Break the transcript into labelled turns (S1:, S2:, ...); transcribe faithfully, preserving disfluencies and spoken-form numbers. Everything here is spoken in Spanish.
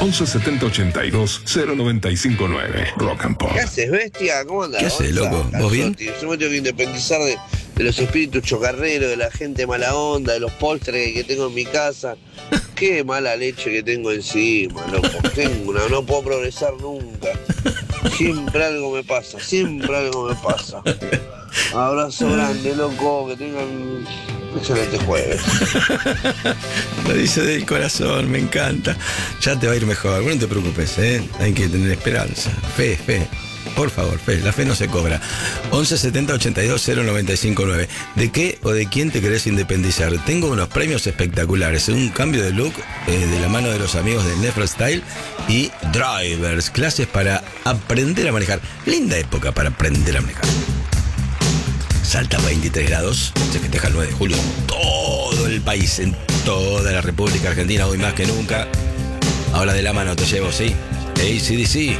S1: once setenta ochenta y dos cero noventa y cinco nueve. Rock and Pop.
S2: ¿Qué haces, bestia? ¿Cómo andás?
S3: ¿Qué haces, loco? ¿Vos bien?
S2: Yo me tengo que independizar de, de los espíritus chocarreros, de la gente mala onda, de los postres que tengo en mi casa. Qué mala leche que tengo encima, loco. Tengo una, no puedo progresar nunca. Siempre algo me pasa, siempre algo me pasa. Abrazo grande, loco, que tengan un excelente jueves.
S3: Lo dice del corazón, me encanta. Ya te va a ir mejor, no te preocupes, ¿eh? Hay que tener esperanza. Fe, fe. Por favor, fe, la fe no se cobra. once setenta ochenta y dos cero noventa y cinco nueve. ¿De qué o de quién te querés independizar? Tengo unos premios espectaculares. Un cambio de look eh, de la mano de los amigos de Nefra Style y Drivers. Clases para aprender a manejar. Linda época para aprender a manejar. Salta veintitrés grados. Se festeja el nueve de julio en todo el país, en toda la República Argentina, hoy más que nunca. Ahora de la mano te llevo, ¿sí? A C D C.